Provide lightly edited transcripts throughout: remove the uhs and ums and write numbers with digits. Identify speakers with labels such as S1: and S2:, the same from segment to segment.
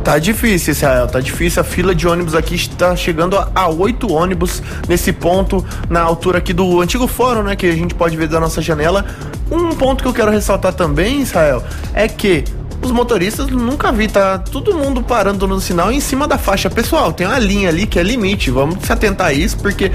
S1: Tá difícil, Israel, tá difícil. A fila de ônibus aqui está chegando a 8 ônibus nesse ponto, na altura aqui do antigo fórum, né, que a gente pode ver da nossa janela. Um ponto que eu quero ressaltar também, Israel, é que os motoristas nunca vi, tá todo mundo parando no sinal em cima da faixa. Pessoal, tem uma linha ali que é limite, vamos se atentar a isso, porque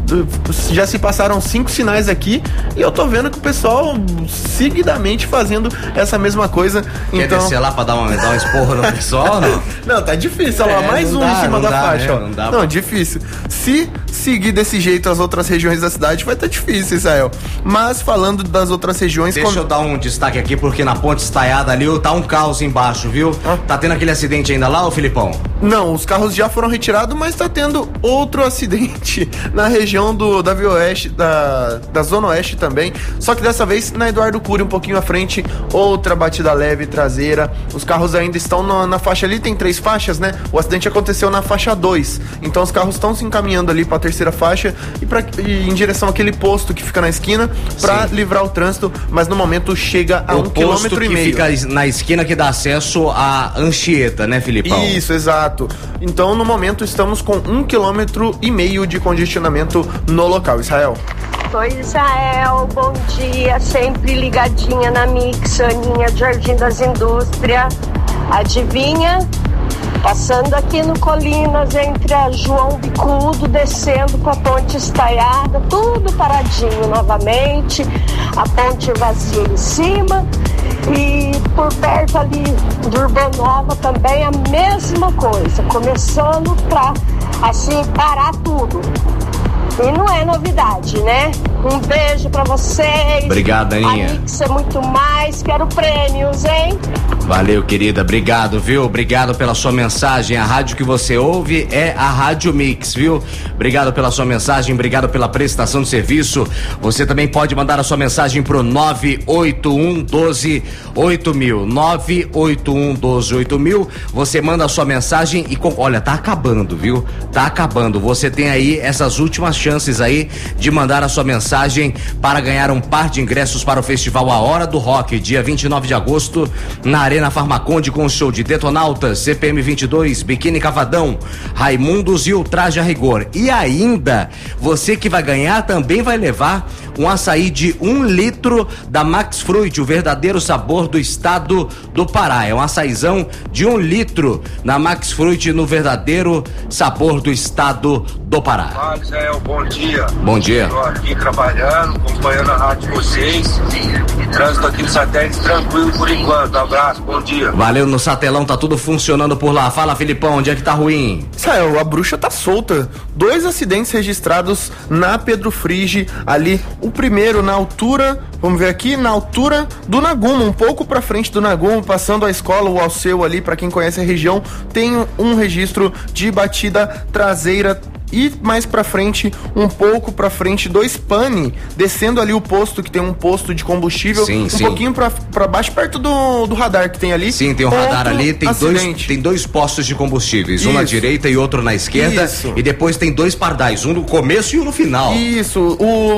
S1: já se passaram 5 sinais aqui e eu tô vendo que o pessoal seguidamente fazendo essa mesma coisa.
S2: Quer
S1: então...
S2: descer lá pra dar um esporro no pessoal, não?
S1: Não, tá difícil, olha lá, mais um em cima da faixa, ó. Não, difícil. Se seguir desse jeito as outras regiões da cidade, vai estar difícil, Israel. Mas falando das outras regiões...
S2: Deixa eu dar um destaque aqui, porque na ponte estaiada ali tá um caos embaixo, viu? Tá tendo aquele acidente ainda lá, ô Filipão?
S1: Não, os carros já foram retirados, mas tá tendo outro acidente na região da Via Oeste, da Zona Oeste também, só que dessa vez na Eduardo Cury, um pouquinho à frente, outra batida leve traseira. Os carros ainda estão na faixa ali, tem 3 faixas, né? O acidente aconteceu na faixa 2, então os carros estão se encaminhando ali pra terceira faixa e em direção àquele posto que fica na esquina pra livrar o trânsito, mas no momento chega a 1,5 km.
S2: Fica na esquina que dá acesso à Anchieta, né, Filipão?
S1: Isso, exato. Então no momento estamos com 1,5 km de congestionamento no local, Israel.
S3: Oi, Israel, bom dia, sempre ligadinha na Mix, Aninha, Jardim das Indústrias. Adivinha? Passando aqui no Colinas, entre a João Bicudo, descendo com a ponte estaiada, tudo paradinho novamente, a ponte vazia em cima, e por perto ali do Urbanova também a mesma coisa, começando pra, assim, parar tudo. E não é novidade, né? Um beijo pra vocês.
S2: Obrigado, Aninha.
S3: A Mix é muito mais, quero prêmios, hein?
S2: Valeu, querida, obrigado, viu? Obrigado pela sua mensagem. A rádio que você ouve é a Rádio Mix, viu? Obrigado pela sua mensagem, obrigado pela prestação de serviço. Você também pode mandar a sua mensagem pro 981128000. 981128000. Você manda a sua mensagem e olha, tá acabando, viu? Tá acabando. Você tem aí essas últimas chances aí de mandar a sua mensagem para ganhar um par de ingressos para o festival A Hora do Rock, dia 29 de agosto, na Arena Farmaconde, com show de Detonautas, CPM 22, Biquíni Cavadão, Raimundos e Ultraje a Rigor. E ainda, você que vai ganhar também vai levar um açaí de 1 litro da Max Fruit, o verdadeiro sabor do estado do Pará. É um açaizão de 1 litro da Max Fruit, no verdadeiro sabor do estado do Pará.
S4: Fala, Israel, bom dia.
S2: Bom dia.
S4: Estou aqui trabalhando, acompanhando a rádio de vocês. Trânsito aqui no satélite tranquilo por enquanto. Abraço, bom dia.
S2: Valeu, no Satelão tá tudo funcionando por lá. Fala, Filipão, onde é que tá ruim?
S1: Israel, a bruxa tá solta. 2 acidentes registrados na Pedro Frigi, ali. O primeiro na altura, vamos ver aqui, na altura do Nagumo, um pouco pra frente do Nagumo, passando a escola, o Alceu ali, pra quem conhece a região, tem um registro de batida traseira. E mais pra frente, um pouco pra frente, 2 pane, descendo ali o posto, que tem um posto de combustível, pouquinho pra baixo, perto do radar que tem ali.
S2: Sim, tem um radar ali, tem 2 postos de combustíveis, um na direita e outro na esquerda. Isso. E depois tem 2 pardais, um no começo e um no final.
S1: Isso,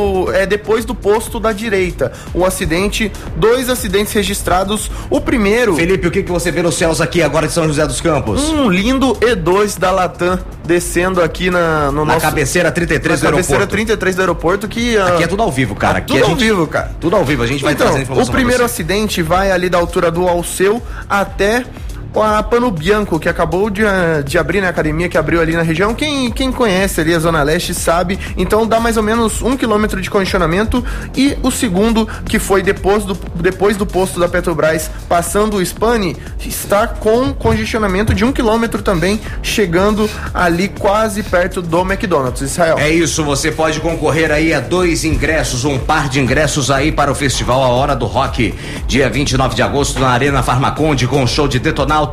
S1: é depois do posto da direita. O acidente, 2 acidentes registrados. O primeiro...
S2: Felipe, o que você vê nos céus aqui agora de São José dos Campos?
S1: Um lindo E2 da Latam descendo aqui na
S2: cabeceira 33 do aeroporto.
S1: Cabeceira 33 do aeroporto, que...
S2: Aqui é tudo ao vivo, cara. Aqui
S1: tudo ao vivo, cara.
S2: Tudo ao vivo, a gente vai trazer informação.
S1: O primeiro acidente vai ali da altura do Alceu até a Pano Bianco, que acabou de abrir, né, a academia que abriu ali na região. Quem conhece ali a Zona Leste sabe. Então dá mais ou menos 1 quilômetro de congestionamento. E o segundo, que foi depois do posto da Petrobras, passando o Spani, está com congestionamento de 1 quilômetro também, chegando ali quase perto do McDonald's, Israel.
S2: É isso, você pode concorrer aí a 2 ingressos, um par de ingressos aí para o festival A Hora do Rock, dia 29 de agosto, na Arena Farmaconde, com show de Detonautas,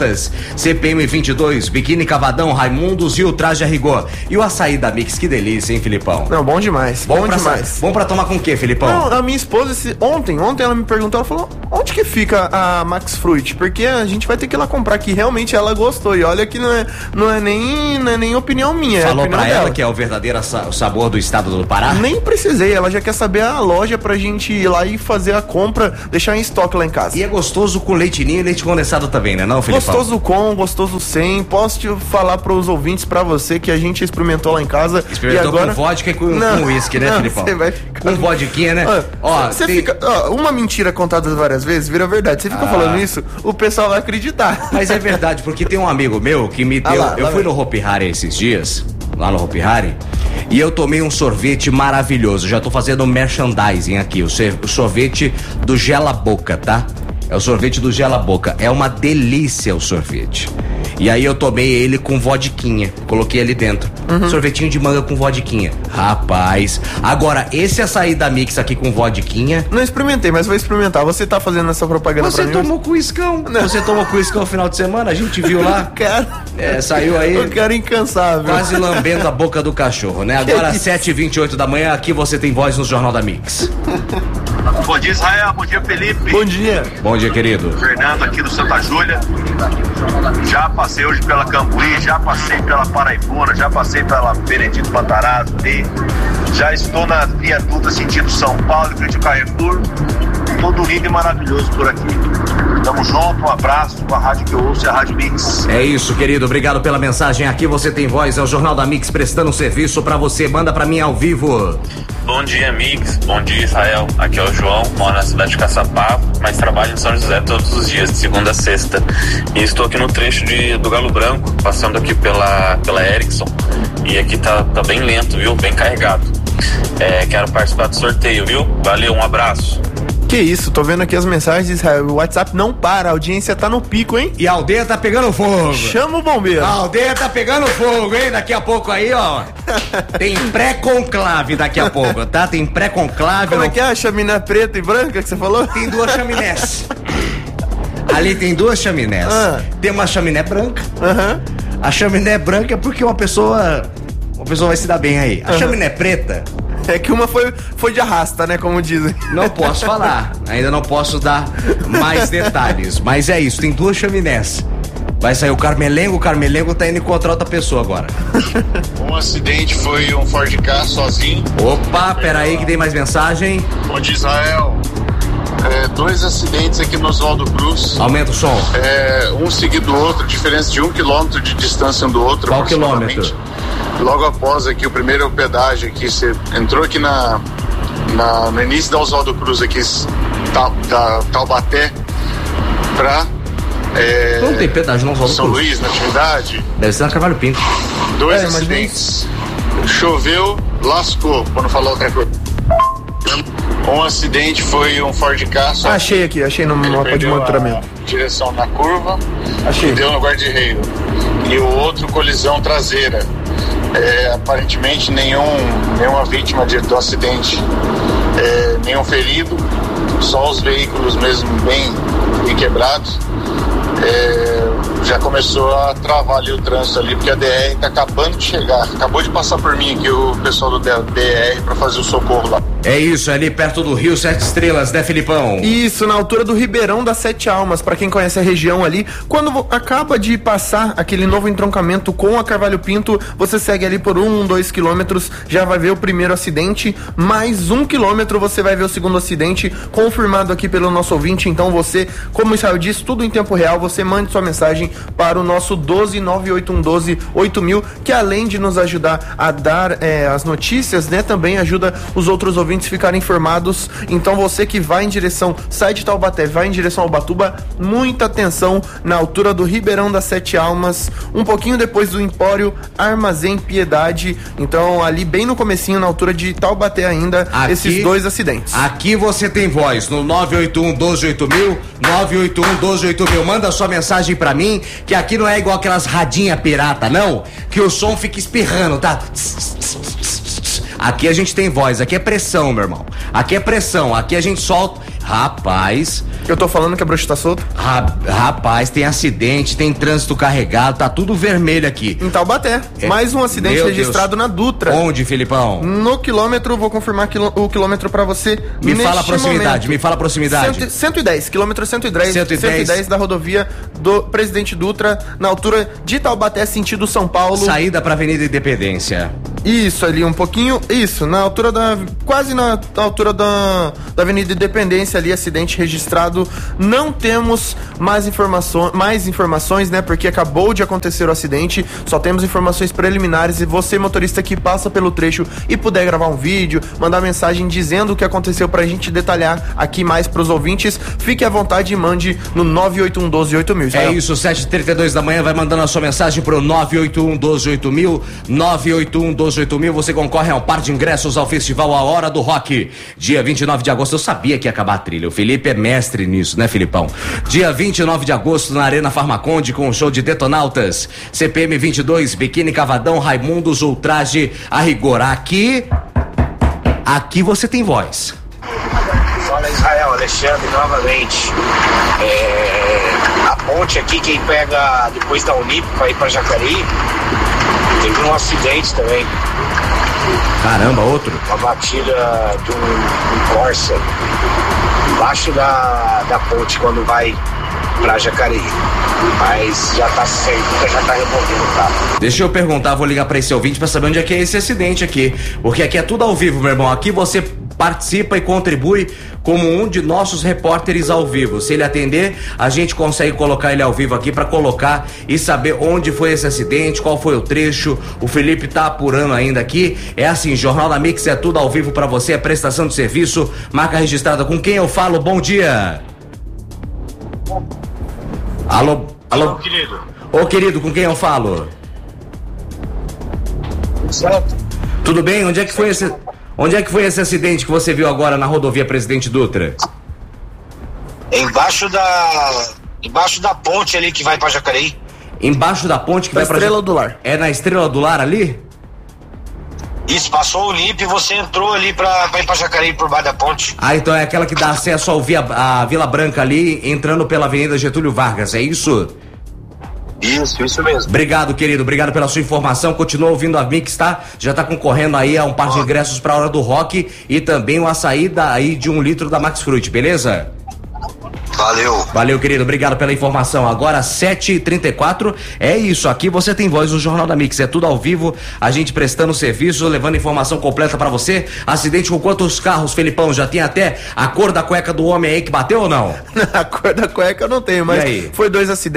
S2: CPM 22, Biquíni Cavadão, Raimundos e Ultraje a Rigor. E o açaí da Mix, que delícia, hein, Filipão?
S1: Não, bom demais. Bom demais.
S2: Bom pra tomar com o quê, Filipão?
S1: Não, a minha esposa, ontem ela me perguntou, ela falou, onde que fica a Max Fruit? Porque a gente vai ter que ir lá comprar, que realmente ela gostou. E olha que não é nem opinião minha.
S2: Falou
S1: pra
S2: ela que é o verdadeiro sabor do estado do Pará?
S1: Nem precisei, ela já quer saber a loja pra gente ir lá e fazer a compra, deixar em estoque lá em casa.
S2: E é gostoso com leite ninho e leite condensado também, né, não, Filipão?
S1: Gostoso com, gostoso sem. Posso te falar pros ouvintes, pra você, que a gente experimentou lá em casa.
S2: Experimentou
S1: e agora...
S2: com vodka e com uísque, né, Filipão?
S1: Você vai ficar...
S2: Com vodquinha, né?
S1: Você fica... uma mentira contada várias vezes vira verdade. Você fica falando isso, o pessoal vai acreditar.
S2: Mas é verdade, porque tem um amigo meu que me deu... eu fui no Hopi Hari esses dias, lá no Hopi Hari, e eu tomei um sorvete maravilhoso. Já tô fazendo merchandising aqui, o sorvete do Gela Boca, tá? É o sorvete do Gela Boca. É uma delícia o sorvete. E aí eu tomei ele com vodquinha. Coloquei ali dentro. Sorvetinho de manga com vodquinha. Rapaz. Agora, esse açaí da Mix aqui com vodquinha...
S1: Não experimentei, mas vou experimentar. Você tá fazendo essa propaganda pra mim?
S2: Você tomou cuiscão. Você tomou cuiscão no final de semana? A gente viu lá.
S1: Cara...
S2: saiu aí...
S1: Eu quero incansável.
S2: Quase lambendo a boca do cachorro, né? Agora, 7h28 da manhã, aqui você tem voz no Jornal da Mix.
S5: Bom dia, Israel. Bom dia, Felipe.
S1: Bom dia.
S2: Bom dia, querido.
S5: Fernando aqui do Santa Júlia. Já passei hoje pela Cambuí, já passei pela Paraibuna, já passei pela Benedito Matarazzo, já estou na viaduta sentido São Paulo, frente ao Carrefour. Tudo lindo e maravilhoso por aqui. Tamo junto, um abraço com a rádio que eu ouço, a Rádio Mix.
S2: É isso, querido, obrigado pela mensagem. Aqui você tem voz, é o Jornal da Mix prestando um serviço pra você. Manda pra mim ao vivo.
S6: Bom dia, Mix. Bom dia, Israel. Aqui é o João, moro na cidade de Caçapava, mas trabalho em São José todos os dias, de segunda a sexta. E estou aqui no trecho do Galo Branco, passando aqui pela Erickson. E aqui tá bem lento, viu? Bem carregado. Quero participar do sorteio, viu? Valeu, um abraço.
S1: Que isso, tô vendo aqui as mensagens, Israel. O WhatsApp não para, a audiência tá no pico, hein?
S2: E a aldeia tá pegando fogo.
S1: Chama o bombeiro.
S2: A aldeia tá pegando fogo, hein? Daqui a pouco aí, ó. Tem pré-conclave daqui a pouco, tá? Tem pré-conclave.
S1: Como é que é? A chaminé preta e branca que você falou?
S2: Tem duas chaminés. Ali tem duas chaminés. Tem uma chaminé branca. A chaminé branca é porque uma pessoa vai se dar bem aí. A chaminé preta...
S1: É que uma foi de arrasta, né? Como dizem.
S2: Não posso falar. Ainda não posso dar mais detalhes. Mas é isso, tem duas chaminés. Vai sair o Carmelengo tá indo encontrar outra pessoa agora.
S7: Um acidente foi um Ford Ka sozinho.
S2: Opa, peraí que tem mais mensagem.
S7: Bom dia, Israel. Dois acidentes aqui no Oswaldo Cruz.
S2: Aumenta o som.
S7: Um seguido do outro, diferença de 1 quilômetro de distância um do outro.
S2: Qual quilômetro?
S7: Logo após aqui, o primeiro pedágio aqui, você entrou aqui no início da Oswaldo Cruz aqui, Taubaté, pra...
S2: não tem pedágio no Oswaldo
S7: São
S2: Cruz.
S7: Luís, Natividade.
S2: Deve ser na Carvalho Pinto.
S7: Dois acidentes. Choveu, lascou, pra não falar outra coisa. Um acidente foi um Ford Ka.
S1: Achei no mapa de monitoramento.
S7: Direção na curva.
S1: Achei.
S7: Deu no guarda-reio. E o outro, colisão traseira. Aparentemente nenhuma vítima do acidente, nenhum ferido, só os veículos mesmo bem quebrados. Já começou a travar ali o trânsito ali, porque a DR tá acabando de chegar, acabou de passar por mim aqui o pessoal do DR para fazer o socorro lá.
S2: É isso, ali perto do Rio Sete Estrelas, né, Filipão?
S1: Isso, na altura do Ribeirão das Sete Almas, pra quem conhece a região ali. Quando acaba de passar aquele novo entroncamento com a Carvalho Pinto, você segue ali por 2 quilômetros, já vai ver o primeiro acidente, mais 1 quilômetro você vai ver o segundo acidente, confirmado aqui pelo nosso ouvinte. Então você, como o Israel disse, tudo em tempo real, você mande sua mensagem para o nosso 12981128000, que além de nos ajudar a dar as notícias, né, também ajuda os outros ouvintes ficarem informados. Então você que vai em direção, sai de Taubaté, vai em direção ao Ubatuba, muita atenção na altura do Ribeirão das Sete Almas, um pouquinho depois do Empório Armazém Piedade. Então ali bem no comecinho, na altura de Taubaté ainda, aqui, esses dois acidentes.
S2: Aqui você tem voz no 981-128000, 981-128000. Manda sua mensagem pra mim, que aqui não é igual aquelas radinha pirata, não, que o som fica espirrando, tá? Aqui a gente tem voz, aqui é pressão, meu irmão. Aqui é pressão, aqui a gente solta. Rapaz.
S1: Eu tô falando que a bruxa tá solta?
S2: Rapaz, tem acidente, tem trânsito carregado, tá tudo vermelho aqui.
S1: Em Taubaté. Mais um acidente registrado na Dutra.
S2: Onde, Filipão?
S1: No quilômetro, vou confirmar o quilômetro pra você.
S2: Me fala a proximidade.
S1: 110, quilômetro 110 da rodovia do Presidente Dutra, na altura de Taubaté, sentido São Paulo.
S2: Saída pra Avenida Independência.
S1: Isso, ali um pouquinho, isso, na altura quase na altura da Avenida Independência ali, acidente registrado. Não temos mais informações, né, porque acabou de acontecer o acidente, só temos informações preliminares. E você, motorista que passa pelo trecho e puder gravar um vídeo, mandar mensagem dizendo o que aconteceu pra gente detalhar aqui mais pros ouvintes, fique à vontade e mande no 981-12-8000.
S2: É isso, 7h32 da manhã, vai mandando a sua mensagem pro 981-12-8000, 981-12-8000, você concorre a um par de ingressos ao Festival A Hora do Rock, dia 29 de agosto. Eu sabia que ia acabar a trilha, o Felipe é mestre nisso, né, Filipão? Dia 29 de agosto na Arena Farmaconde, com o show de Detonautas, CPM 22, Biquíni Cavadão, Raimundos, Ultraje, a rigor. Aqui você tem voz.
S4: Fala, Israel, Alexandre novamente. A ponte aqui, quem pega depois da Unip pra ir pra Jacareí, teve um acidente também.
S2: Caramba, outro?
S4: Uma batida de um Corsa embaixo da ponte quando vai pra Jacareí. Mas já tá removendo o carro.
S2: Deixa eu perguntar, vou ligar pra esse ouvinte pra saber onde é que é esse acidente aqui. Porque aqui é tudo ao vivo, meu irmão. Aqui você participa e contribui como um de nossos repórteres ao vivo. Se ele atender, a gente consegue colocar ele ao vivo aqui pra colocar e saber onde foi esse acidente, qual foi o trecho. O Felipe tá apurando ainda aqui. É assim, Jornal da Mix é tudo ao vivo pra você, é prestação de serviço, marca registrada. Com quem eu falo? Bom dia. Alô,
S4: querido.
S2: Ô, querido, com quem eu falo?
S4: Certo.
S2: Tudo bem? Onde é que foi esse acidente que você viu agora na rodovia Presidente Dutra?
S4: Embaixo da ponte ali que vai pra Jacareí.
S2: Embaixo da ponte que vai pra
S1: Estrela do Lar.
S2: É na Estrela do Lar ali?
S4: Isso, passou o NIP e você entrou ali pra ir pra Jacareí por baixo da ponte.
S2: Ah, então é aquela que dá acesso à Vila Branca ali, entrando pela Avenida Getúlio Vargas, é isso?
S4: Isso mesmo.
S2: Obrigado, querido, obrigado pela sua informação. Continua ouvindo a Mix, tá? Já tá concorrendo aí a um par de ingressos pra Hora do Rock e também uma saída aí de 1 litro da Max Fruit, beleza?
S4: Valeu,
S2: querido, obrigado pela informação. Agora 7h34, é isso, aqui você tem voz no Jornal da Mix, é tudo ao vivo, a gente prestando serviço, levando informação completa pra você. Acidente com quantos carros, Felipão? Já tem até a cor da cueca do homem aí que bateu ou não?
S1: A cor da cueca eu não tenho, mas foram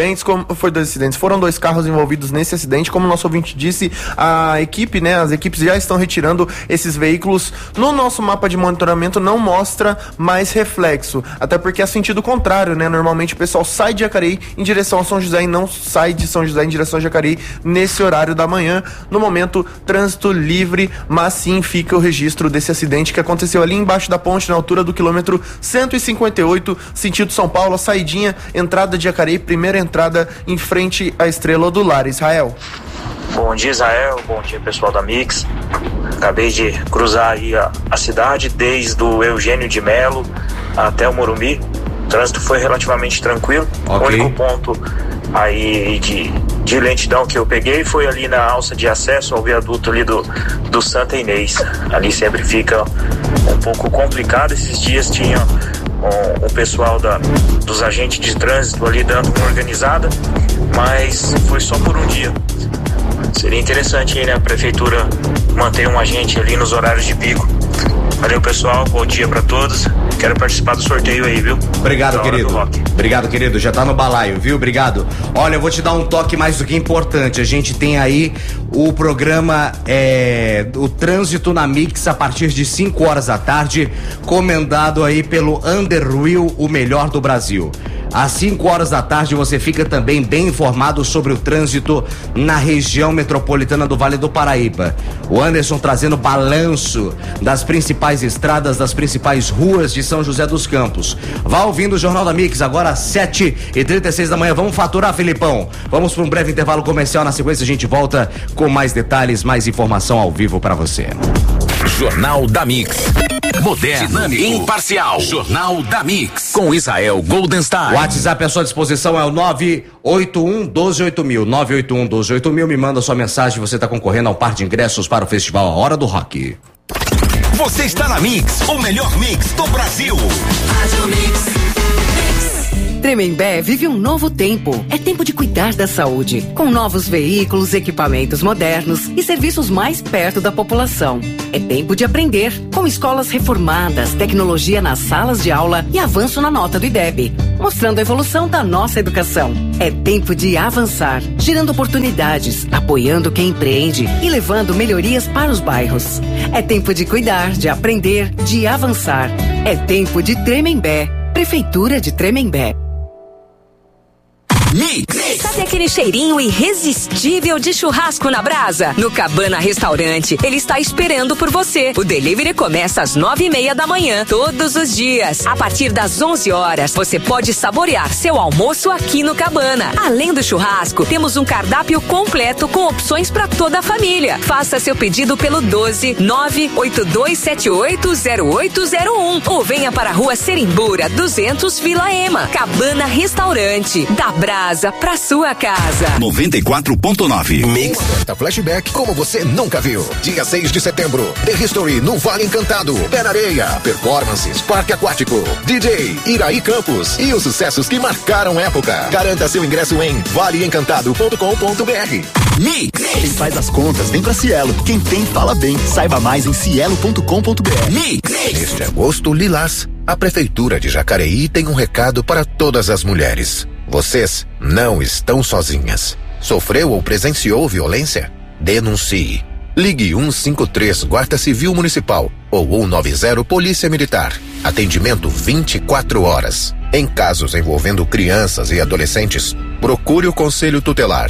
S1: 2 carros envolvidos nesse acidente. Como o nosso ouvinte disse, a equipe, né, as equipes já estão retirando esses veículos. No nosso mapa de monitoramento não mostra mais reflexo, até porque é sentido contrário, né? Normalmente o pessoal sai de Jacareí em direção a São José e não sai de São José em direção a Jacareí nesse horário da manhã. No momento, trânsito livre, mas sim fica o registro desse acidente que aconteceu ali embaixo da ponte, na altura do quilômetro 158, sentido São Paulo, a saidinha, entrada de Jacareí, primeira entrada em frente à Estrela do Lar. Israel.
S8: Bom dia, Israel, bom dia, pessoal da Mix. Acabei de cruzar aí a cidade, desde o Eugênio de Melo até o Morumbi. O trânsito foi relativamente tranquilo.
S2: Okay.
S8: O único ponto aí de lentidão que eu peguei foi ali na alça de acesso ao viaduto ali do Santa Inês. Ali sempre fica um pouco complicado. Esses dias tinha o pessoal dos agentes de trânsito ali dando uma organizada, mas foi só por um dia. Seria interessante aí, né, a prefeitura manter um agente ali nos horários de pico. Valeu, pessoal, bom dia pra todos. Quero participar do sorteio aí, viu?
S2: Obrigado, querido. Obrigado, querido. Já tá no balaio, viu? Obrigado. Olha, eu vou te dar um toque mais do que importante. A gente tem aí o programa o Trânsito na Mix a partir de 5 horas da tarde, comandado aí pelo Underwheel, o melhor do Brasil. Às 5 horas da tarde você fica também bem informado sobre o trânsito na região metropolitana do Vale do Paraíba. O Anderson trazendo balanço das principais estradas, das principais ruas de São José dos Campos. Vá ouvindo o Jornal da Mix, agora às 7h36 da manhã. Vamos faturar, Felipão? Vamos para um breve intervalo comercial. Na sequência a gente volta com mais detalhes, mais informação ao vivo para você.
S9: Jornal da Mix. Moderno, dinâmico, imparcial. Jornal da Mix. Com Israel Goldenstein.
S2: O WhatsApp à sua disposição é o 981-128000. 981-128000. Me manda sua mensagem. Você está concorrendo ao par de ingressos para o Festival A Hora do Rock.
S9: Você está na Mix, o melhor mix do Brasil.
S10: Rádio Mix. Tremembé vive um novo tempo. É tempo de cuidar da saúde, com novos veículos, equipamentos modernos e serviços mais perto da população. É tempo de aprender, com escolas reformadas, tecnologia nas salas de aula e avanço na nota do IDEB, mostrando a evolução da nossa educação. É tempo de avançar, gerando oportunidades, apoiando quem empreende e levando melhorias para os bairros. É tempo de cuidar, de aprender, de avançar. É tempo de Tremembé. Prefeitura de Tremembé.
S11: Sabe aquele cheirinho irresistível de churrasco na brasa? No Cabana Restaurante, ele está esperando por você. O delivery começa às 9:30 da manhã, todos os dias. A partir das 11 horas, você pode saborear seu almoço aqui no Cabana. Além do churrasco, temos um cardápio completo com opções para toda a família. Faça seu pedido pelo 12-982780801 ou venha para a Rua Serimbura, 200 Vila Ema. Cabana Restaurante, da brasa pra sua casa.
S12: 94.9 Mix. Flashback como você nunca viu. Dia 6 de setembro, The History no Vale Encantado, Pé na Areia, performances, parque aquático, DJ Iraí Campos e os sucessos que marcaram época. Garanta seu ingresso em valeencantado.com.br.
S13: Mix. Quem faz as contas vem pra Cielo. Quem tem fala bem. Saiba mais em cielo.com.br.
S12: Mix. Neste agosto lilás, a Prefeitura de Jacareí tem um recado para todas as mulheres. Vocês não estão sozinhas. Sofreu ou presenciou violência? Denuncie. Ligue 153 Guarda Civil Municipal ou 190 Polícia Militar. Atendimento 24 horas. Em casos envolvendo crianças e adolescentes, procure o Conselho Tutelar.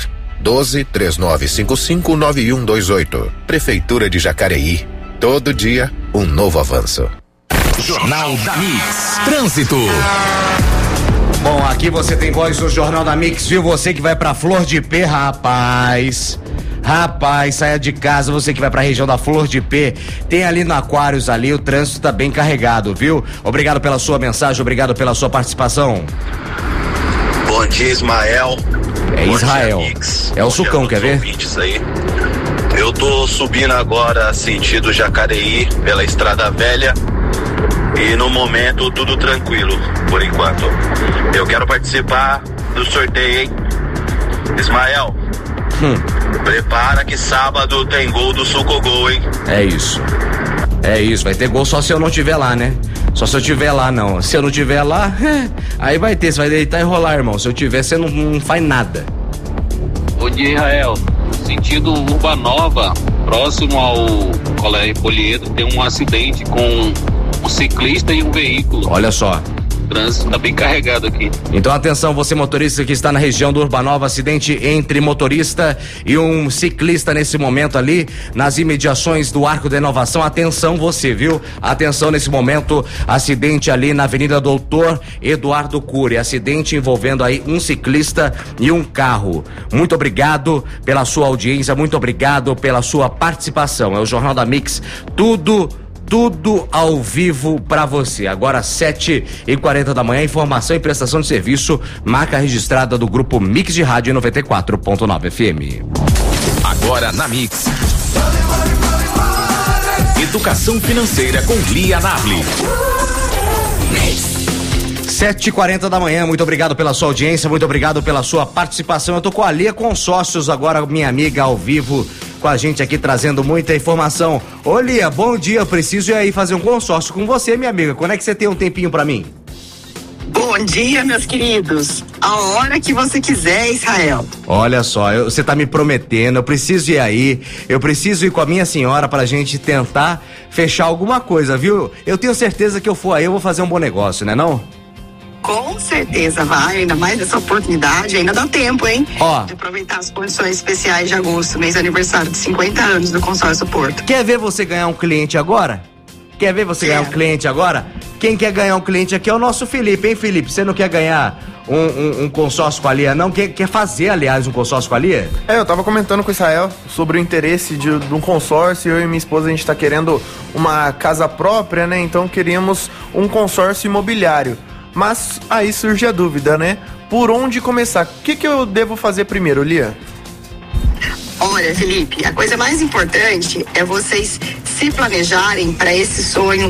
S12: 12-3955-9128. Prefeitura de Jacareí. Todo dia, um novo avanço.
S9: Jornal da Mix. Trânsito.
S2: Bom, aqui você tem voz no Jornal da Mix, viu? Você que vai pra Flor de P, rapaz, saia de casa, você que vai pra região da Flor de P, tem ali no Aquários ali, o trânsito tá bem carregado, viu? Obrigado pela sua mensagem, obrigado pela sua participação.
S5: Bom dia, Ismael.
S2: É Israel. É o Sucão, quer ver?
S5: Aí. Eu tô subindo agora sentido Jacareí pela Estrada Velha. E no momento tudo tranquilo, por enquanto. Eu quero participar do sorteio, hein? Ismael, prepara que sábado tem gol do Sucogol, hein?
S2: É isso, vai ter gol só se eu não tiver lá, né? Só se eu tiver lá, não. Se eu não tiver lá, aí vai ter, você vai deitar e rolar, irmão. Se eu tiver, você não faz nada.
S14: Bom dia, Israel. Sentido Urbanova, próximo ao Colégio Polieto, tem um acidente com um ciclista e um veículo.
S2: Olha só.
S14: O trânsito está bem carregado aqui.
S2: Então atenção, você motorista que está na região do Urbanova, acidente entre motorista e um ciclista nesse momento ali, nas imediações do Arco da Inovação. Atenção você, viu? Atenção nesse momento, acidente ali na Avenida Doutor Eduardo Cury, acidente envolvendo aí um ciclista e um carro. Muito obrigado pela sua audiência, muito obrigado pela sua participação. É o Jornal da Mix, tudo ao vivo pra você. Agora 7h40 da manhã, informação e prestação de serviço, marca registrada do Grupo Mix de Rádio 94.9 FM.
S9: Agora na Mix. Educação financeira com Lia Nagli.
S2: 7h40 da manhã, muito obrigado pela sua audiência, muito obrigado pela sua participação. Eu tô com a Lia Consórcios agora, minha amiga, ao vivo com a gente aqui, trazendo muita informação. Ô Lia, bom dia, eu preciso ir aí fazer um consórcio com você, minha amiga. Quando é que você tem um tempinho pra mim?
S15: Bom dia, meus queridos. A hora que você quiser, Israel.
S2: Olha só, você tá me prometendo, eu preciso ir aí, eu preciso ir com a minha senhora pra gente tentar fechar alguma coisa, viu? Eu tenho certeza que eu for aí, eu vou fazer um bom negócio, né não?
S15: Com certeza vai, ainda mais essa oportunidade, ainda dá tempo, hein?
S2: Ó,
S15: de aproveitar as condições especiais de agosto, mês de aniversário de 50 anos do Consórcio Porto.
S2: Quer ver você ganhar um cliente agora? Quer ver você ganhar um cliente agora? Quem quer ganhar um cliente aqui é o nosso Felipe, hein, Felipe? Você não quer ganhar um consórcio com a Lia, não? Quer fazer, aliás, um consórcio com a Lia?
S1: Eu tava comentando com o Israel sobre o interesse de um consórcio. Eu e minha esposa, a gente tá querendo uma casa própria, né? Então queríamos um consórcio imobiliário. Mas aí surge a dúvida, né? Por onde começar? O que eu devo fazer primeiro, Lia?
S15: Olha, Felipe, a coisa mais importante é vocês se planejarem para esse sonho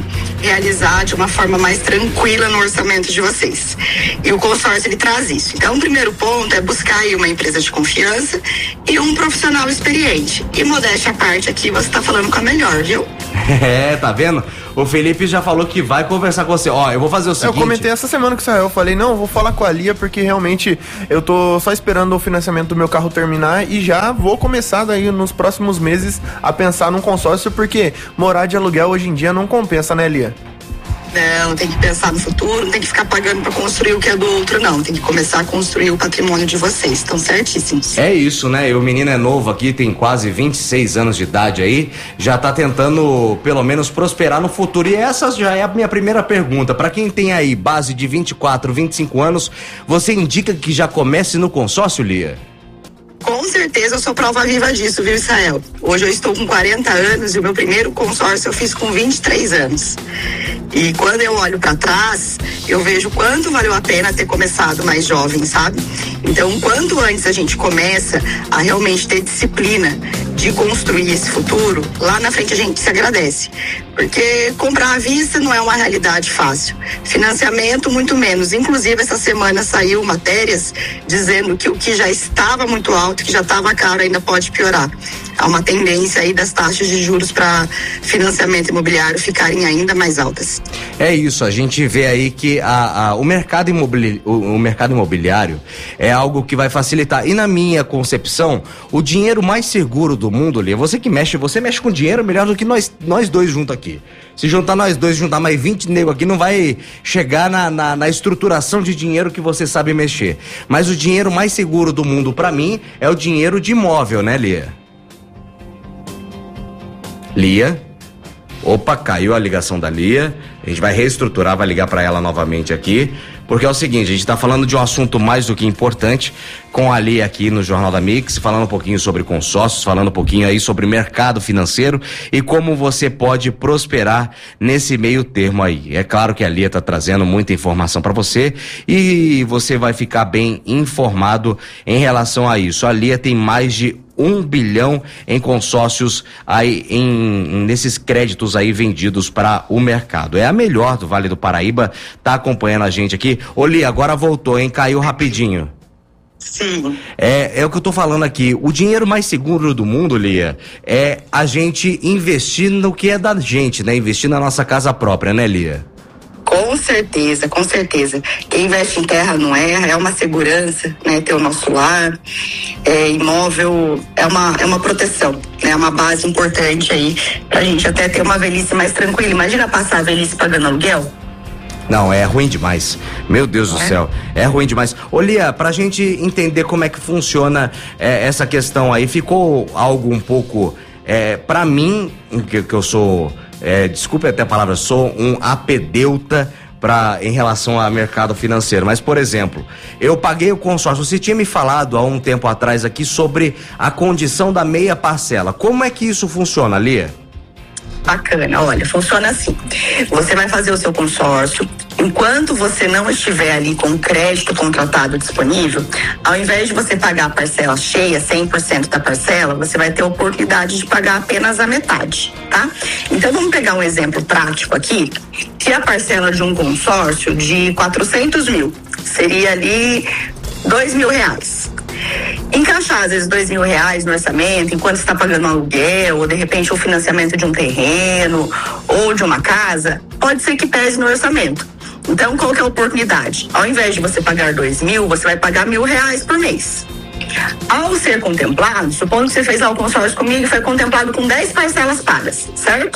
S15: realizar de uma forma mais tranquila no orçamento de vocês. E o consórcio, ele traz isso. Então, o primeiro ponto é buscar aí uma empresa de confiança e um profissional experiente. E modéstia à parte aqui, você tá falando com a melhor, viu?
S2: Tá vendo? O Felipe já falou que vai conversar com você. Eu vou fazer o seguinte...
S1: Eu comentei essa semana com o Israel, falei, não, vou falar com a Lia, porque realmente eu tô só esperando o financiamento do meu carro terminar e já vou começar daí nos próximos meses a pensar num consórcio, porque morar de aluguel hoje em dia não compensa, né, Lia?
S15: Não, tem que pensar no futuro, não tem que ficar pagando pra construir o que é do outro, não. Tem que começar a construir o patrimônio de vocês, estão certíssimos.
S2: É isso, né? E o menino é novo aqui, tem quase 26 anos de idade aí, já tá tentando, pelo menos, prosperar no futuro. E essa já é a minha primeira pergunta. Pra quem tem aí base de 24, 25 anos, você indica que já comece no consórcio, Lia?
S15: Com certeza eu sou prova viva disso, viu, Israel? Hoje eu estou com 40 anos e o meu primeiro consórcio eu fiz com 23 anos. E quando eu olho para trás, eu vejo quanto valeu a pena ter começado mais jovem, sabe? Então, quanto antes a gente começa a realmente ter disciplina de construir esse futuro, lá na frente a gente se agradece. Porque comprar à vista não é uma realidade fácil. Financiamento, muito menos. Inclusive, essa semana saiu matérias dizendo que o que já estava muito alto, que já estava caro, ainda pode piorar. Há uma tendência aí das taxas de juros para financiamento imobiliário ficarem ainda mais altas.
S2: É isso, a gente vê aí que o mercado imobiliário é algo que vai facilitar. E na minha concepção, o dinheiro mais seguro do mundo, Lia, você mexe com dinheiro melhor do que nós dois juntos aqui. Se juntar nós dois, juntar mais 20 negros aqui, não vai chegar na estruturação de dinheiro que você sabe mexer. Mas o dinheiro mais seguro do mundo, pra mim, é o dinheiro de imóvel, né, Lia? Lia? Opa, caiu a ligação da Lia. A gente vai reestruturar, vai ligar para ela novamente aqui, porque é o seguinte, a gente tá falando de um assunto mais do que importante com a Lia aqui no Jornal da Mix, falando um pouquinho sobre consórcios, falando um pouquinho aí sobre mercado financeiro e como você pode prosperar nesse meio termo aí. É claro que a Lia tá trazendo muita informação para você e você vai ficar bem informado em relação a isso. A Lia tem mais de 1 bilhão em consórcios aí nesses créditos aí vendidos para o mercado. É a melhor do Vale do Paraíba, tá acompanhando a gente aqui. Ô Lia, agora voltou, hein? Caiu rapidinho.
S15: Sim.
S2: É o que eu tô falando aqui. O dinheiro mais seguro do mundo, Lia, é a gente investir no que é da gente, né? Investir na nossa casa própria, né, Lia?
S15: Com certeza, com certeza. Quem investe em terra não erra, é uma segurança, né? Ter o nosso lar, imóvel é uma proteção, né? É uma base importante aí pra gente até ter uma velhice mais tranquila. Imagina passar a velhice pagando aluguel.
S2: Não, é ruim demais. Meu Deus do céu, é ruim demais. Ô Lia, pra gente entender como é que funciona essa questão aí, ficou algo um pouco, pra mim, que eu sou, desculpe até a palavra, sou um apedeuta em relação ao mercado financeiro. Mas, por exemplo, eu paguei o consórcio. Você tinha me falado há um tempo atrás aqui sobre a condição da meia parcela. Como é que isso funciona, Lia?
S15: Bacana, olha, funciona assim. Você vai fazer o seu consórcio. Enquanto você não estiver ali com o crédito contratado disponível, ao invés de você pagar a parcela cheia, 100% da parcela, você vai ter a oportunidade de pagar apenas a metade, tá? Então vamos pegar um exemplo prático aqui. Se a parcela de um consórcio de 400 mil seria ali R$2.000. Encaixar às vezes R$2.000 no orçamento, enquanto você está pagando um aluguel, ou de repente o financiamento de um terreno, ou de uma casa, pode ser que pese no orçamento. Então, qual que é a oportunidade? Ao invés de você pagar R$2.000, você vai pagar R$1.000 por mês. Ao ser contemplado, supondo que você fez lá o consórcio comigo e foi contemplado com 10 parcelas pagas, certo?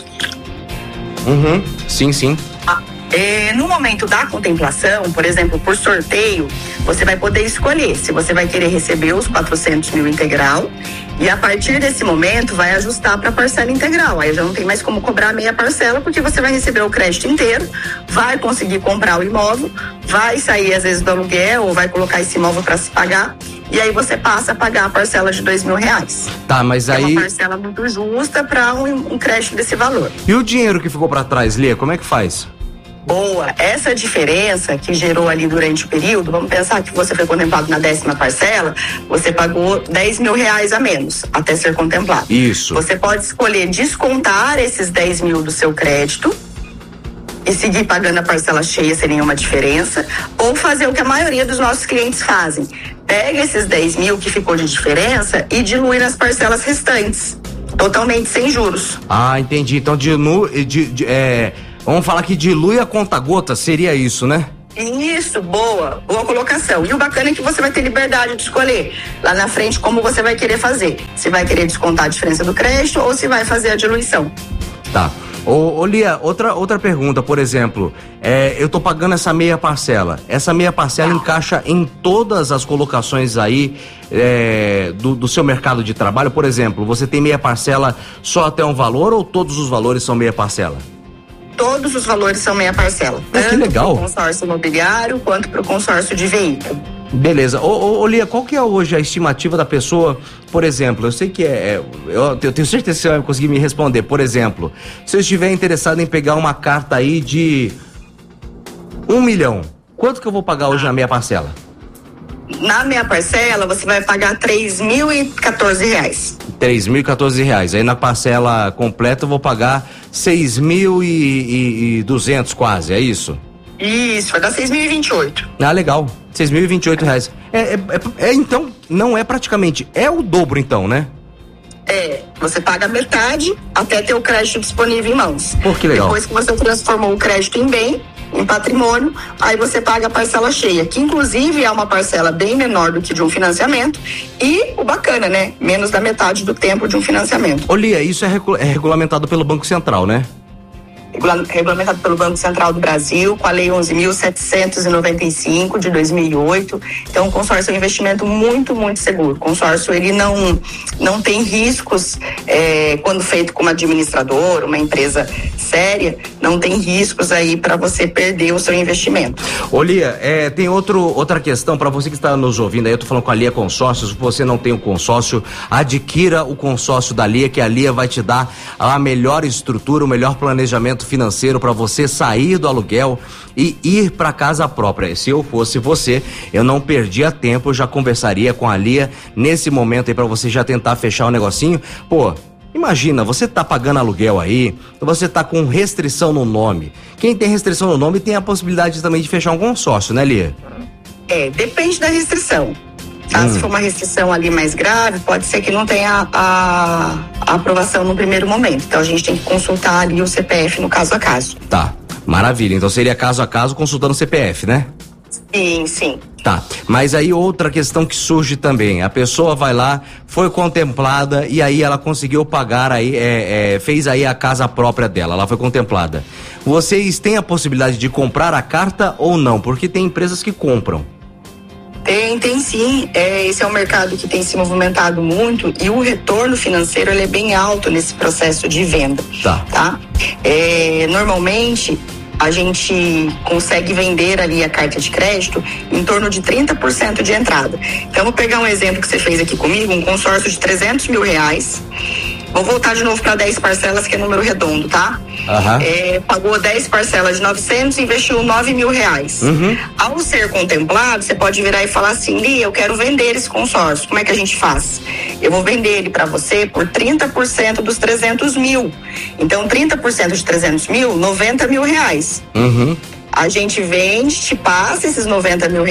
S2: Sim.
S15: No momento da contemplação, por exemplo, por sorteio, você vai poder escolher se você vai querer receber os 400 mil integral e a partir desse momento vai ajustar para a parcela integral. Aí já não tem mais como cobrar meia parcela, porque você vai receber o crédito inteiro, vai conseguir comprar o imóvel, vai sair às vezes do aluguel ou vai colocar esse imóvel para se pagar e aí você passa a pagar a parcela de R$2.000.
S2: Tá, mas aí...
S15: É uma parcela muito justa para um crédito desse valor.
S2: E o dinheiro que ficou para trás, Lia, como é que faz?
S15: Boa, essa diferença que gerou ali durante o período, vamos pensar que você foi contemplado na 10ª parcela, você pagou R$10.000 a menos até ser contemplado.
S2: Isso.
S15: Você pode escolher descontar esses 10 mil do seu crédito e seguir pagando a parcela cheia sem nenhuma diferença, ou fazer o que a maioria dos nossos clientes fazem. Pega esses 10 mil que ficou de diferença e dilui nas parcelas restantes, totalmente sem juros.
S2: Ah, entendi. Então vamos falar que dilui a conta-gota, seria isso, né?
S15: Isso, boa colocação. E o bacana é que você vai ter liberdade de escolher lá na frente como você vai querer fazer. Se vai querer descontar a diferença do crédito ou se vai fazer a diluição.
S2: Tá. Ô Lia, outra pergunta, por exemplo, eu tô pagando essa meia parcela. Essa meia parcela encaixa em todas as colocações aí do seu mercado de trabalho? Por exemplo, você tem meia parcela só até um valor ou todos os valores são meia parcela?
S15: Todos os valores são meia parcela.
S2: Que legal.
S15: Tanto para o consórcio imobiliário quanto para o consórcio de veículo.
S2: Beleza. Ô Lia, qual que é hoje a estimativa da pessoa? Por exemplo, eu sei que eu tenho certeza que você vai conseguir me responder. Por exemplo, se eu estiver interessado em pegar uma carta aí de 1 milhão, quanto que eu vou pagar hoje na meia parcela?
S15: Na meia parcela, você vai pagar R$3.014.
S2: R$3.014. Aí na parcela completa eu vou pagar 6.200 quase, é isso?
S15: Isso, vai dar 6.028.
S2: Ah, legal. R$6.028. Então, não é praticamente, é o dobro então, né?
S15: Você paga metade até ter o crédito disponível em mãos.
S2: Pô, que legal.
S15: Depois que você transformou o crédito em bem, em patrimônio, aí você paga a parcela cheia, que inclusive é uma parcela bem menor do que de um financiamento e o bacana, né? Menos da metade do tempo de um financiamento.
S2: Ô Lia, isso é regulamentado pelo Banco Central, né?
S15: Regulamentado pelo Banco Central do Brasil, com a Lei 11.795 de 2008. Então, o consórcio é um investimento muito, muito seguro. O consórcio, ele não tem riscos quando feito com uma administradora, uma empresa séria, não tem riscos aí para você perder o seu investimento.
S2: Ô Lia, tem outra questão para você que está nos ouvindo aí. Eu tô falando com a Lia Consórcios. Se você não tem o consórcio, adquira o consórcio da Lia, que a Lia vai te dar a melhor estrutura, o melhor planejamento financeiro para você sair do aluguel e ir para casa própria. Se eu fosse você, eu não perdia tempo, eu já conversaria com a Lia nesse momento aí para você já tentar fechar o negocinho. Pô, imagina, você tá pagando aluguel aí, você tá com restrição no nome. Quem tem restrição no nome tem a possibilidade também de fechar um consórcio, né, Lia?
S15: Depende da restrição. Tá? Se for uma restrição ali mais grave, pode ser que não tenha a aprovação no primeiro momento. Então a gente tem que consultar ali o CPF no caso a caso.
S2: Tá, maravilha. Então seria caso a caso consultando o CPF, né?
S15: Sim.
S2: Tá, mas aí outra questão que surge também, a pessoa vai lá, foi contemplada e aí ela conseguiu pagar aí, fez aí a casa própria dela, ela foi contemplada. Vocês têm a possibilidade de comprar a carta ou não? Porque tem empresas que compram.
S15: Tem sim. Esse é um mercado que tem se movimentado muito e o retorno financeiro ele é bem alto nesse processo de venda. Tá? Normalmente a gente consegue vender ali a carta de crédito em torno de 30% de entrada. Então, vou pegar um exemplo que você fez aqui comigo, um consórcio de R$300 mil. Vou voltar de novo para 10 parcelas, que é número redondo, tá? Pagou 10 parcelas de 900 e investiu R$9 mil. Ao ser contemplado, você pode virar e falar assim: Lia, eu quero vender esse consórcio. Como é que a gente faz? Eu vou vender ele para você por 30% dos 300 mil. Então, 30% de 300 mil, R$90 mil. A gente vende, te passa esses R$90 mil,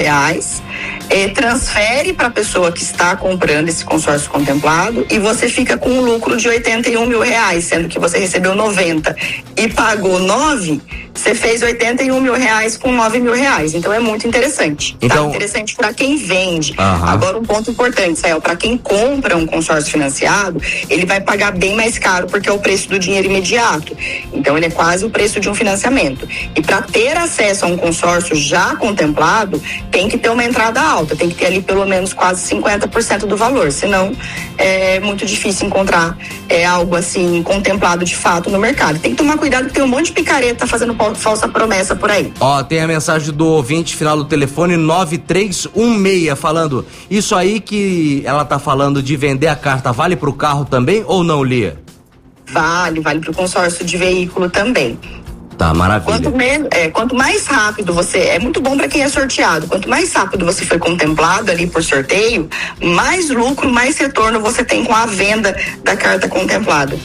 S15: transfere para a pessoa que está comprando esse consórcio contemplado e você fica com um lucro de R$81 mil, sendo que você recebeu 90 e pagou 9, você fez R$81 mil com R$9 mil. Então é muito interessante. Então, tá? Interessante para quem vende. Agora um ponto importante, Sael, para quem compra um consórcio financiado, ele vai pagar bem mais caro porque é o preço do dinheiro imediato. Então ele é quase o preço de um financiamento. E para ter acesso a um consórcio já contemplado, tem que ter uma entrada alta, tem que ter ali pelo menos quase 50% do valor, senão é muito difícil encontrar algo assim contemplado de fato no mercado. Tem que tomar cuidado porque tem um monte de picareta fazendo falsa promessa por aí.
S2: Tem a mensagem do ouvinte final do telefone 9316 falando, isso aí que ela tá falando de vender a carta vale pro carro também ou não, Lia?
S15: Vale pro consórcio de veículo também.
S2: Tá, maravilha.
S15: Quanto mais rápido você... É muito bom para quem é sorteado. Quanto mais rápido você foi contemplado ali por sorteio, mais lucro, mais retorno você tem com a venda da carta contemplada.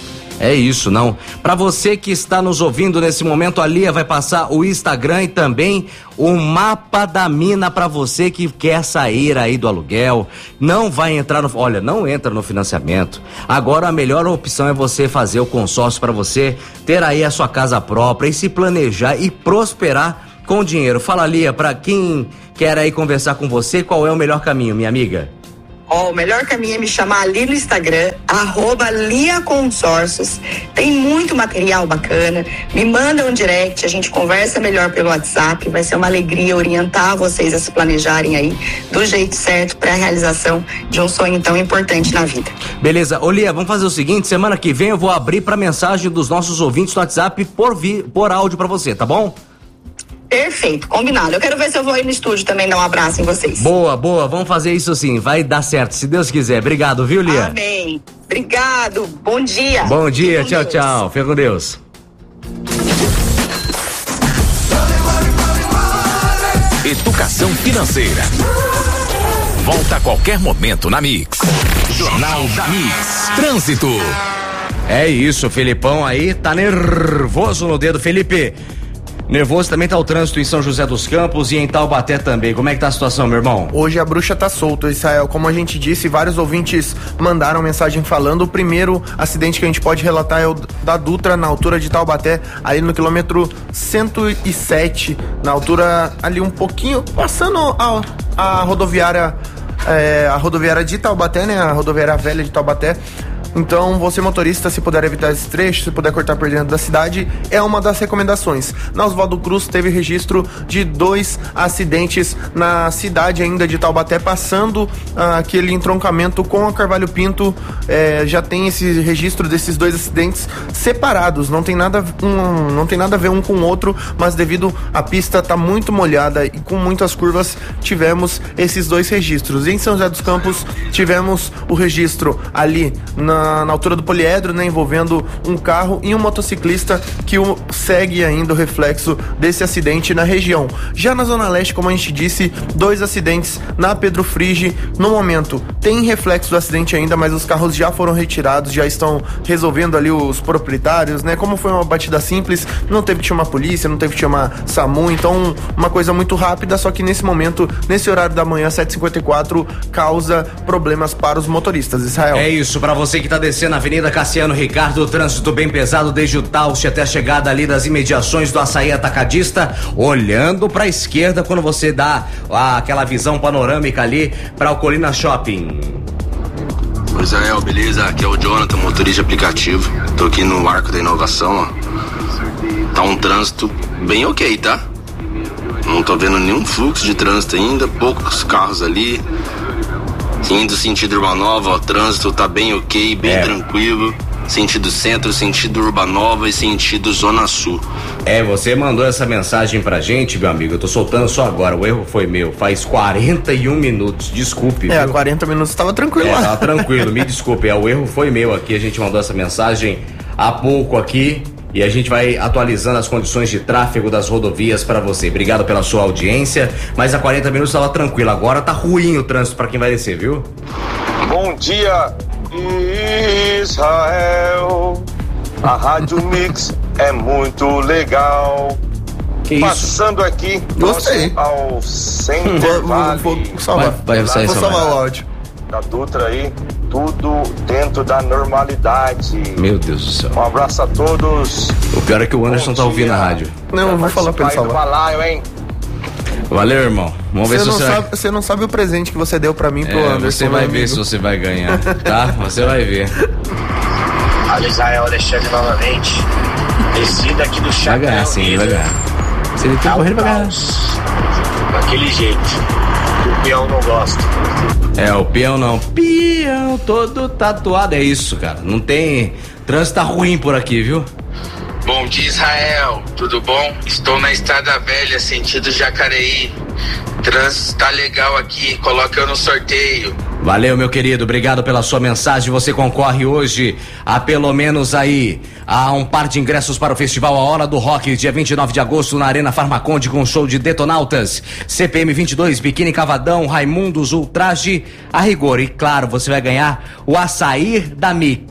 S2: É isso, não. Pra você que está nos ouvindo nesse momento, a Lia vai passar o Instagram e também o mapa da mina pra você que quer sair aí do aluguel. Não vai entrar não entra no financiamento. Agora a melhor opção é você fazer o consórcio pra você ter aí a sua casa própria e se planejar e prosperar com dinheiro. Fala, Lia, pra quem quer aí conversar com você, qual é o melhor caminho, minha amiga?
S15: O melhor caminho é me chamar ali no Instagram, @LiaConsórcios. Tem muito material bacana. Me manda um direct, a gente conversa melhor pelo WhatsApp. Vai ser uma alegria orientar vocês a se planejarem aí do jeito certo para a realização de um sonho tão importante na vida.
S2: Beleza. Ô, Lia, vamos fazer o seguinte, semana que vem eu vou abrir para mensagem dos nossos ouvintes no WhatsApp por áudio para você, tá bom?
S15: Perfeito, combinado. Eu quero ver se eu vou aí no estúdio também dar um abraço em vocês.
S2: Boa, vamos fazer isso sim, vai dar certo, se Deus quiser. Obrigado, viu, Lia?
S15: Amém. Obrigado, bom dia.
S2: Bom dia, tchau, tchau. Fica com Deus.
S9: Educação financeira. Volta a qualquer momento na Mix. Jornal da Mix. Trânsito.
S2: É isso, Felipão aí tá nervoso no dedo. Felipe, nervoso também tá o trânsito em São José dos Campos e em Taubaté também. Como é que tá a situação, meu irmão?
S1: Hoje a bruxa tá solta, Israel. Como a gente disse, vários ouvintes mandaram mensagem falando. O primeiro acidente que a gente pode relatar é o da Dutra, na altura de Taubaté, ali no quilômetro 107, na altura ali um pouquinho, passando a rodoviária de Taubaté, né? A rodoviária velha de Taubaté. Então, você motorista, se puder evitar esse trecho, se puder cortar por dentro da cidade, é uma das recomendações. Na Oswaldo Cruz teve registro de 2 acidentes na cidade ainda de Taubaté, passando aquele entroncamento com a Carvalho Pinto. Já tem esse registro desses 2 acidentes separados, não tem nada a ver um com o outro, mas devido à pista estar muito molhada e com muitas curvas, tivemos esses 2 registros. Em São José dos Campos, tivemos o registro ali na altura do Poliedro, né, envolvendo um carro e um motociclista que segue ainda o reflexo desse acidente na região. Já na Zona Leste, como a gente disse, 2 acidentes na Pedro Frigi. No momento, tem reflexo do acidente ainda, mas os carros já foram retirados, já estão resolvendo ali os proprietários, né? Como foi uma batida simples, não teve que chamar a polícia, não teve que chamar SAMU, então uma coisa muito rápida, só que nesse momento, nesse horário da manhã, 7h54, causa problemas para os motoristas. Israel.
S2: É isso, para você que tá descendo a Avenida Cassiano Ricardo, o trânsito bem pesado desde o Tausch até a chegada ali das imediações do Açaí Atacadista, olhando pra esquerda quando você dá aquela visão panorâmica ali pra o Colina Shopping.
S16: Oi, Israel, beleza? Aqui é o Jonathan, motorista de aplicativo. Tô aqui no Arco da Inovação, ó. Tá um trânsito bem ok, tá? Não tô vendo nenhum fluxo de trânsito ainda, poucos carros ali. Indo sentido Urbanova, ó, o trânsito tá bem ok, bem tranquilo. Sentido centro, sentido Urbanova e sentido Zona Sul.
S2: Você mandou essa mensagem pra gente, meu amigo. Eu tô soltando só agora, o erro foi meu. Faz 41 minutos, desculpe.
S1: 40 minutos tava tranquilo lá.
S2: Tava tranquilo, me desculpe. O erro foi meu aqui. A gente mandou essa mensagem há pouco aqui. E a gente vai atualizando as condições de tráfego das rodovias para você. Obrigado pela sua audiência, mas há 40 minutos estava tranquilo. Agora tá ruim o trânsito para quem vai descer, viu?
S17: Bom dia, Israel. A Rádio Mix é muito legal.
S2: Que
S17: passando
S2: isso?
S17: Aqui
S1: Gostei.
S17: Ao Center Vale.
S1: Vou salvar.
S2: Vai
S1: salvar o áudio.
S17: Da Dutra aí, tudo dentro da normalidade.
S2: Meu Deus do céu.
S17: Um abraço a todos.
S2: O pior é que o Anderson tá ouvindo a rádio.
S1: Não, eu vou falar pra ele salvar.
S17: Balaio, hein?
S2: Valeu, irmão. Vamos ver se
S1: você não sabe o presente que você deu pra mim, pro Anderson.
S2: Você vai ver se você vai ganhar, tá? Você vai ver.
S4: Olha, Israel Alexandre novamente. Descida aqui do chá.
S2: Vai ganhar, sim, ele vai ganhar. Se ele tem correndo, vai ganhar.
S4: Daquele jeito. O peão não gosta.
S2: O peão não. Peão todo tatuado. É isso, cara. Não tem. Trânsito tá ruim por aqui, viu?
S18: Bom dia, Israel. Tudo bom? Estou na Estrada Velha, sentido Jacareí. Trânsito tá legal aqui. Coloca eu no sorteio.
S2: Valeu, meu querido. Obrigado pela sua mensagem. Você concorre hoje a pelo menos aí a um par de ingressos para o festival A Hora do Rock, dia 29 de agosto na Arena Farmaconde, com show de Detonautas, CPM 22, Biquíni Cavadão, Raimundos, Ultraje, a rigor. E claro, você vai ganhar o açaí da Mix.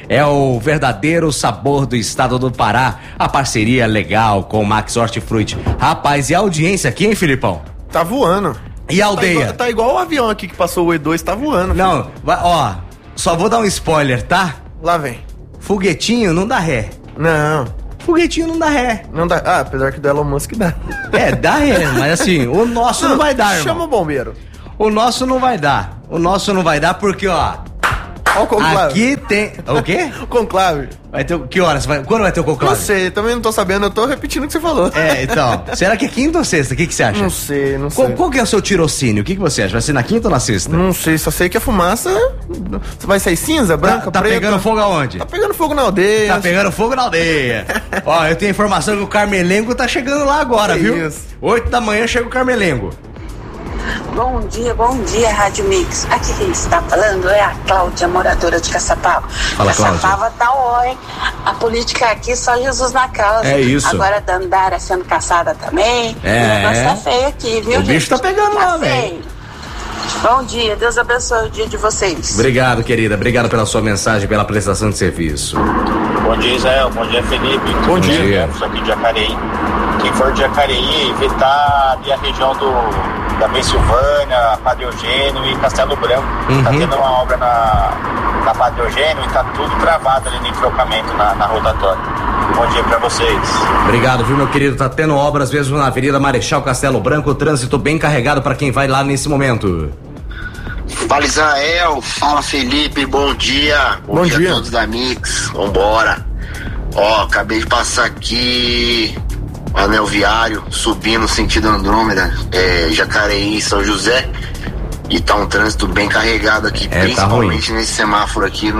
S2: É o verdadeiro sabor do estado do Pará. A parceria legal com o Max Hortifruti. Rapaz, e a audiência aqui, hein, Filipão?
S1: Tá voando.
S2: E a aldeia?
S1: Tá igual o avião aqui que passou o E2, tá voando.
S2: Não, ó, só vou dar um spoiler, tá?
S1: Lá vem.
S2: Foguetinho não dá ré.
S1: Não.
S2: Foguetinho não dá ré.
S1: Não dá. Ah, apesar que do Elon Musk dá.
S2: É, dá ré, mas assim, o nosso não vai dar, irmão.
S1: Chama o bombeiro.
S2: O nosso não vai dar. O nosso não vai dar porque, ó.
S1: Ó o conclave.
S2: Aqui tem. O quê?
S1: Conclave.
S2: Vai ter. Que horas? Quando vai ter o conclave?
S1: Não sei, também não tô sabendo, eu tô repetindo o que você falou.
S2: É, então. Será que é quinta ou sexta? O que você acha?
S1: Não sei, não sei.
S2: Qual que é o seu tirocínio? O que você acha? Vai ser na quinta ou na sexta?
S1: Não sei, só sei que a fumaça vai sair cinza, branca,
S2: tá
S1: preta.
S2: Tá pegando fogo aonde?
S1: Tá pegando fogo na aldeia.
S2: Tá pegando fogo na aldeia. Ó, eu tenho informação que o Carmelengo tá chegando lá agora,
S1: que
S2: viu?
S1: Isso.
S2: 8 da manhã chega o Carmelengo.
S19: Bom dia, Rádio Mix. Aqui quem está falando é a Cláudia, moradora de Caçapava.
S2: Fala, Cláudia.
S19: Caçapava tá ó, hein? A política aqui só Jesus na causa.
S2: É isso.
S19: Agora Dandara sendo caçada também.
S2: É.
S19: O negócio tá feio aqui, viu,
S2: O bicho tá pegando lá, velho.
S19: Bom dia, Deus abençoe o dia de vocês.
S2: Obrigado, querida. Obrigado pela sua mensagem, pela prestação de serviço.
S4: Bom dia, Israel. Bom dia, Felipe.
S2: Bom dia.
S4: Jefferson aqui de Jacareí. Quem for de Jacareí, evitar ali a região da Pensilvânia, Padre Eugênio e Castelo Branco. Tá tendo uma obra na Padre Eugênio e tá tudo travado ali no entrocamento na rotatória. Bom dia pra vocês.
S2: Obrigado, viu, meu querido? Tá tendo obras mesmo na Avenida Marechal Castelo Branco, o trânsito bem carregado pra quem vai lá nesse momento.
S20: Fala, Israel. Fala, Felipe. Bom dia. Bom dia a todos da Mix. Vambora. Ó, acabei de passar aqui o anel viário, subindo sentido Andrômeda, Jacareí, São José, e tá um trânsito bem carregado aqui, principalmente nesse semáforo aqui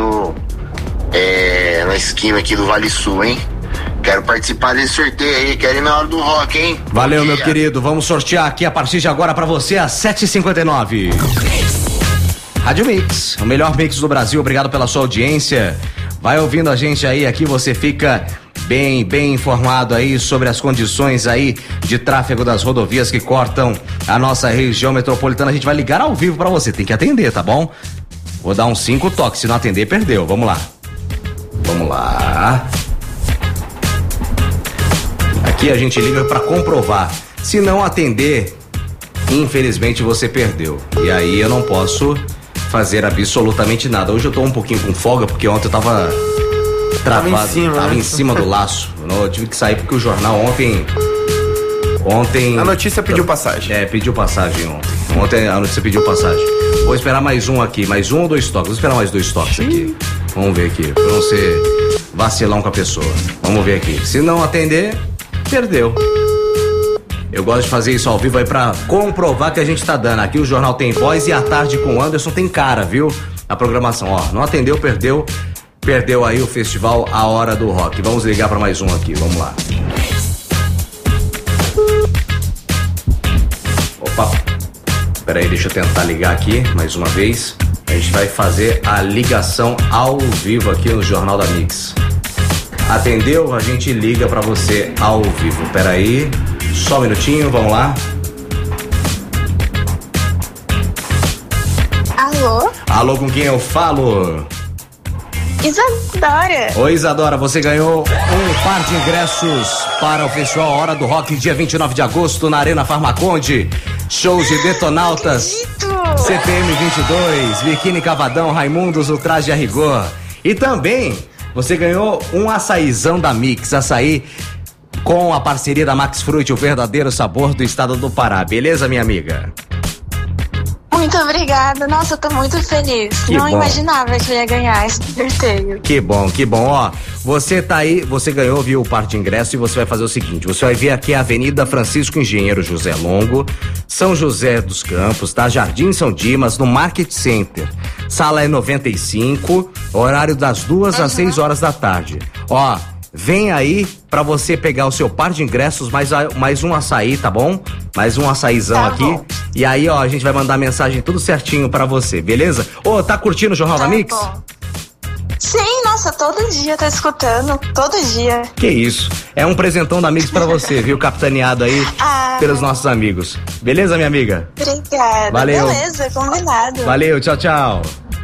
S20: na esquina aqui do Vale Sul, hein? Quero participar desse sorteio aí, quero ir na hora do rock, hein?
S2: Valeu, meu querido. Vamos sortear aqui a partir de agora pra você às 7h59. Rádio Mix, o melhor mix do Brasil. Obrigado pela sua audiência. Vai ouvindo a gente aí, aqui você fica bem informado aí sobre as condições aí de tráfego das rodovias que cortam a nossa região metropolitana. A gente vai ligar ao vivo pra você, tem que atender, tá bom? Vou dar uns 5 toques, se não atender, perdeu. Vamos lá. Aqui a gente liga pra comprovar. Se não atender, infelizmente você perdeu. E aí eu não posso fazer absolutamente nada. Hoje eu tô um pouquinho com folga, porque ontem eu tava travado, tava em cima do laço. Eu tive que sair porque o jornal ontem a notícia pediu passagem. Pediu passagem ontem. Ontem a notícia pediu passagem. Vou esperar mais um aqui, mais um ou 2 toques. Vou esperar mais 2 toques aqui. Vamos ver aqui, pra não ser vacilão com a pessoa. Vamos ver aqui. Se não atender, perdeu. Eu gosto de fazer isso ao vivo aí pra comprovar que a gente tá dando. Aqui o jornal tem voz e a tarde com o Anderson tem cara, viu? A programação, ó, não atendeu, perdeu. Perdeu aí o festival A Hora do Rock. Vamos ligar pra mais um aqui, vamos lá. Opa, peraí, deixa eu tentar ligar aqui mais uma vez. A gente vai fazer a ligação ao vivo aqui no Jornal da Mix. Atendeu? A gente liga pra você ao vivo. Peraí, só um minutinho, vamos lá.
S21: Alô?
S2: Alô, com quem eu falo?
S21: Isadora.
S2: Oi, Isadora, você ganhou um par de ingressos para o Festival Hora do Rock, dia 29 de agosto, na Arena Farmaconde. Shows de Detonautas, CPM 22, Biquíni Cavadão, Raimundos, o Traje a Rigor. E também você ganhou um açaizão da Mix, açaí com a parceria da Max Fruit, o verdadeiro sabor do estado do Pará. Beleza, minha amiga?
S21: Muito obrigada. Nossa, eu tô muito feliz. Não imaginava que eu ia ganhar esse sorteio.
S2: Que bom, que bom. Ó, você tá aí, você ganhou, viu, o par de ingresso, e você vai fazer o seguinte, você vai vir aqui a Avenida Francisco Engenheiro José Longo, São José dos Campos, tá? Jardim São Dimas, no Market Center. Sala é 95, horário das 2 às 6 horas da tarde. Ó, vem aí pra você pegar o seu par de ingressos, mais um açaí, tá bom? Mais um açaizão aqui. Bom. E aí, ó, a gente vai mandar mensagem tudo certinho pra você, beleza? Ô, tá curtindo o Jornal da Mix?
S21: Bom. Sim, nossa, todo dia tá escutando, todo dia.
S2: Que isso, é um presentão da Mix pra você, viu? Capitaneado aí pelos nossos amigos. Beleza, minha amiga?
S21: Obrigada.
S2: Valeu.
S21: Beleza, combinado.
S2: Valeu, tchau, tchau.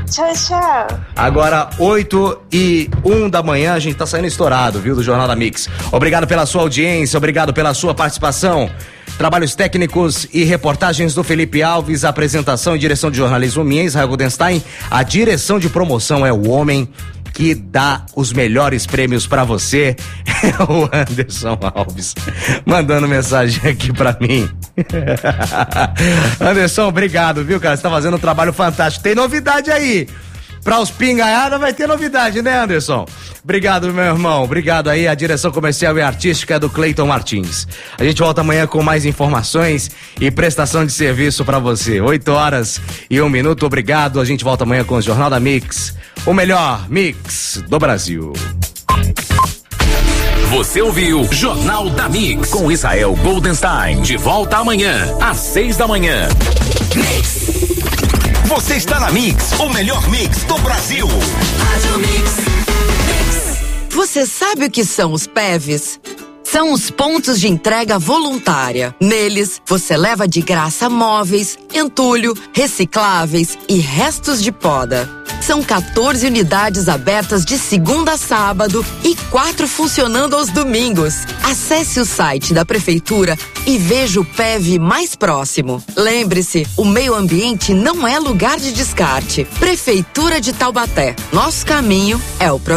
S21: Tchau, tchau.
S2: Agora, 8h01 da manhã, a gente tá saindo estourado, viu, do Jornal da Mix. Obrigado pela sua audiência, obrigado pela sua participação. Trabalhos técnicos e reportagens do Felipe Alves, apresentação e direção de jornalismo minha, Israel Goldenstein. A direção de promoção é o homem que dá os melhores prêmios pra você, é o Anderson Alves, mandando mensagem aqui pra mim. Anderson, obrigado, viu, cara? Você tá fazendo um trabalho fantástico. Tem novidade aí. Pra os pingaiada vai ter novidade, né, Anderson? Obrigado, meu irmão. Obrigado aí. A direção comercial e artística é do Cleiton Martins. A gente volta amanhã com mais informações e prestação de serviço pra você. 8h01. Obrigado. A gente volta amanhã com o Jornal da Mix, o melhor mix do Brasil.
S9: Você ouviu Jornal da Mix com Israel Goldenstein. De volta amanhã, às 6 da manhã.
S3: Você está na Mix, o melhor mix do Brasil.
S22: Você sabe o que são os PEVs? São os pontos de entrega voluntária. Neles, você leva de graça móveis, entulho, recicláveis e restos de poda. São 14 unidades abertas de segunda a sábado e 4 funcionando aos domingos. Acesse o site da Prefeitura e veja o PEV mais próximo. Lembre-se, o meio ambiente não é lugar de descarte. Prefeitura de Taubaté. Nosso caminho é o programa.